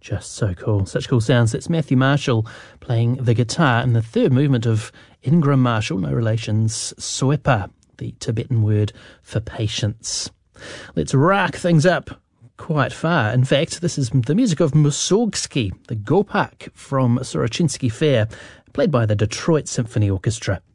Just so cool. Such cool sounds. That's Matthew Marshall playing the guitar in the third movement of Ingram Marshall, no relations, Soepa, the Tibetan word for patience. Let's rack things up quite far. In fact, this is the music of Mussorgsky, the Gopak from Sorochinsky Fair, played by the Detroit Symphony Orchestra.